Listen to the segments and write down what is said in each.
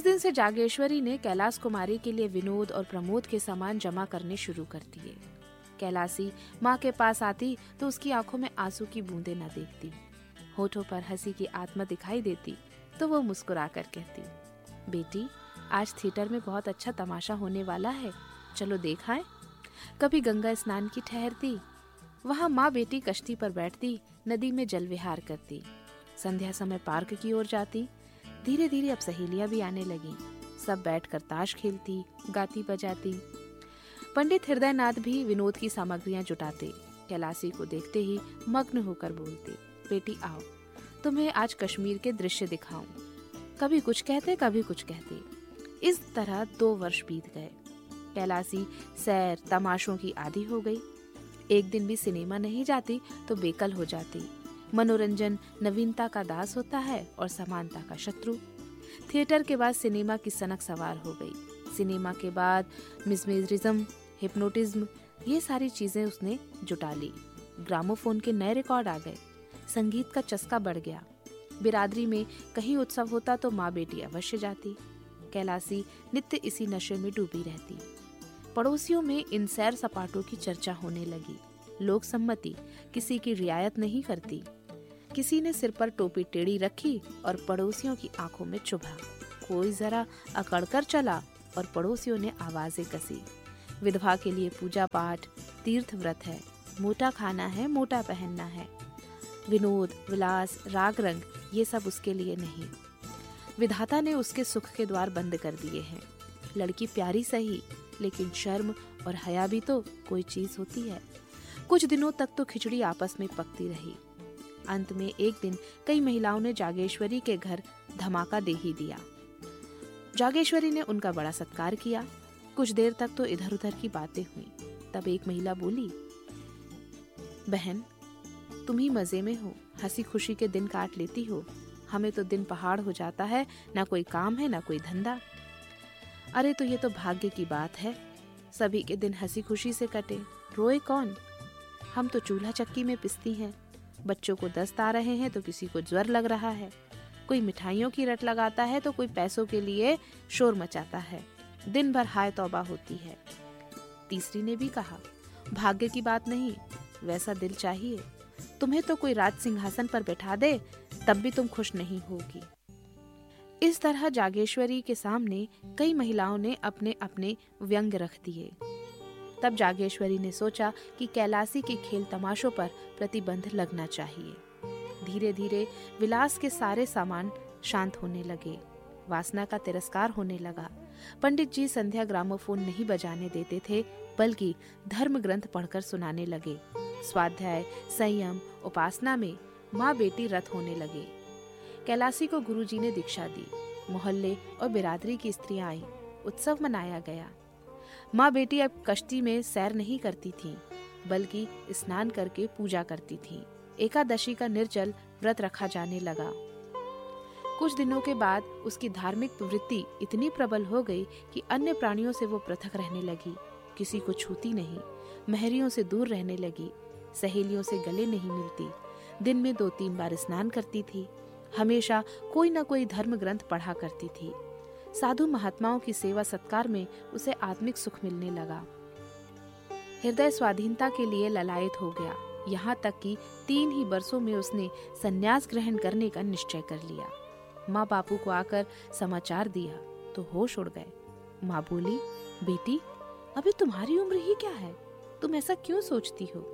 दिन से जागेश्वरी ने कैलाश कुमारी के लिए विनोद और प्रमोद के सामान जमा करने शुरू कर दिए। कैलाशी माँ के पास आती तो उसकी आंखों में आंसू की बूंदें न देखती, होठों पर हंसी की आत्मा दिखाई देती तो वो मुस्कुरा कर कहती, बेटी आज थिएटर में बहुत अच्छा तमाशा होने वाला है, चलो देख आएं। कभी गंगा स्नान की ठहरती, वहाँ माँ बेटी कश्ती पर बैठती, नदी में जल विहार करती। संध्या समय पार्क की ओर जाती। धीरे धीरे अब सहेलियां भी आने लगी, सब बैठकर ताश खेलती, गाती बजाती। पंडित हृदयनाथ भी विनोद की सामग्रियां जुटाते। कैलाशी को देखते ही मग्न होकर बोलते, बेटी आओ, तुम्हें आज कश्मीर के दृश्य दिखाऊं। कभी कुछ कहते कभी कुछ कहते। इस तरह 2 वर्ष बीत गए। कैलाशी सैर तमाशों की आदी हो गई। एक दिन भी सिनेमा नहीं जाती तो बेकल हो जाती। मनोरंजन नवीनता का दास होता है और समानता का शत्रु। थिएटर के बाद सिनेमा की सनक सवार हो गई। सिनेमा के बाद मिस्मरिज्म, हिप्नोटिज्म, ये सारी चीजें उसने जुटा ली। ग्रामोफोन के नए रिकॉर्ड आ गए। संगीत का चस्का बढ़ गया। बिरादरी में कहीं उत्सव होता तो माँ बेटी अवश्य जाती। कैलाशी नित्य इसी नशे में डूबी रहती। पड़ोसियों में इन सैर सपाटों की चर्चा होने लगी। लोक सम्मति किसी की रियायत नहीं करती। किसी ने सिर पर टोपी टेढ़ी रखी और पड़ोसियों की आंखों में चुभा। कोई जरा अकड़कर चला और पड़ोसियों ने आवाजें कसी। विधवा के लिए पूजा पाठ, तीर्थ व्रत है, मोटा खाना है, मोटा पहनना है। विनोद, विलास, राग रंग ये सब उसके लिए नहीं। विधाता ने उसके सुख के द्वार बंद कर दिए हैं। लड़की प्यारी सही, लेकिन शर्म और हया भी तो कोई चीज होती है। कुछ दिनों तक तो खिचड़ी आपस में पकती रही। अंत में एक दिन कई महिलाओं ने जागेश्वरी के घर धमाका दे ही दिया। जागेश्वरी ने उनका बड़ा सत्कार किया। कुछ देर तक तो इधर उधर की बातें हुई। तब एक महिला बोली, बहन तुम ही मजे में हो, हंसी खुशी के दिन काट लेती हो। हमें तो दिन पहाड़ हो जाता है, ना कोई काम है ना कोई धंधा। अरे तो ये तो भाग्य की बात है, सभी के दिन हंसी खुशी से कटे, रोए कौन। हम तो चूल्हा चक्की में पिसती हैं। बच्चों को दस्त आ रहे हैं तो किसी को ज्वर लग रहा है। कोई मिठाइयों की रट लगाता है तो कोई पैसों के लिए शोर मचाता है। दिन भर हाय तौबा होती है। तीसरी ने भी कहा, भाग्य की बात नहीं, वैसा दिल चाहिए। तुम्हें तो कोई राज सिंहासन पर बैठा दे तब भी तुम खुश नहीं होगी। इस तरह जागेश्वरी के सामने कई महिलाओं ने अपने अपने व्यंग रख दिए। तब जागेश्वरी ने सोचा कि कैलाशी के खेल तमाशों पर प्रतिबंध लगना चाहिए। धीरे धीरे विलास के सारे सामान शांत होने लगे। वासना का तिरस्कार होने लगा। पंडित जी संध्या ग्रामोफोन नहीं बजाने देते थे, बल्कि धर्म ग्रंथ पढ़कर सुनाने लगे। स्वाध्याय, संयम, उपासना में माँ बेटी रत होने लगे। कैलाशी को गुरुजी ने दीक्षा दी। मोहल्ले और बिरादरी की स्त्रियां आई। उत्सव मनाया गया। माँ बेटी अब कश्ती में सैर नहीं करती थीं, बल्कि स्नान करके पूजा करती थीं। एकादशी का निर्जल व्रत रखा जाने लगा। कुछ दिनों के बाद उसकी धार्मिक प्रवृत्ति इतनी प्रबल हो गई कि अन्य प्राणियों से वो पृथक रहने लगी। किसी को छूती नहीं, महरियों से दूर रहने लगी, सहेलियों से गले नहीं मिलती। दिन में 2-3 बार स्नान करती थी। हमेशा कोई न कोई धर्म ग्रंथ पढ़ा करती थी। साधु महात्माओं की सेवा सत्कार में उसे आत्मिक सुख मिलने लगा। हृदय स्वाधीनता के लिए ललायत हो गया। यहाँ तक कि 3 ही वर्षों में उसने संन्यास ग्रहण करने का निश्चय कर लिया। माँ बापू को आकर समाचार दिया तो होश उड़ गए। माँ बोली, बेटी अभी तुम्हारी उम्र ही क्या है, तुम ऐसा क्यों सोचती हो।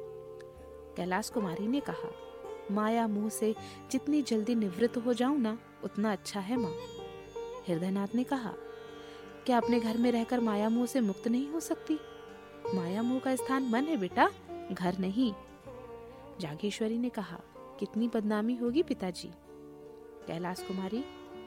कैलाश कुमारी ने कहा, माया मुंह से जितनी जल्दी निवृत्त हो जाऊं ना, उतना अच्छा है माँ। हृदयनाथ ने कहा, क्या अपने घर में रहकर माया मोह से मुक्त नहीं हो सकती। माया मोह का स्थान मन है बेटा, घर नहीं। जागेश्वरी ने कहा, कितनी बदनामी होगी पिताजी। कैलाश कुमारी,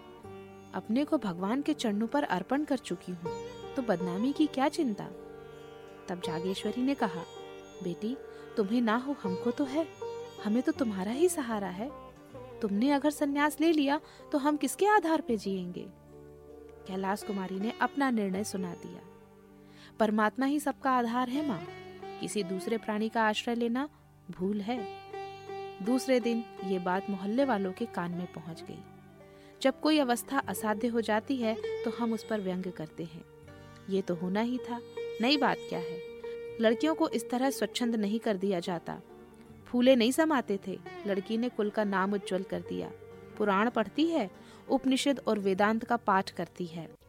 अपने को भगवान के चरणों पर अर्पण कर चुकी हूँ, तो बदनामी की क्या चिंता। तब जागेश्वरी ने कहा, बेटी तुम्हें ना हो हमको तो है, हमें तो तुम्हारा ही सहारा है। तुमने अगर संन्यास ले लिया तो हम किसके आधार पे जिएंगे। कैलाश कुमारी ने अपना निर्णय सुना दिया। परमात्मा ही सबका आधार है माँ, किसी दूसरे प्राणी का आश्रय लेना भूल है। दूसरे दिन ये बात मोहल्ले वालों के कान में पहुंच गई। जब कोई अवस्था असाध्य हो जाती है तो हम उस पर व्यंग्य करते हैं। ये तो होना ही था, नई बात क्या है। लड़कियों को इस तरह स्वच्छंद नहीं कर दिया जाता। फूले नहीं समाते थे, लड़की ने कुल का नाम उज्जवल कर दिया। पुराण पढ़ती है, उपनिषद और वेदांत का पाठ करती है,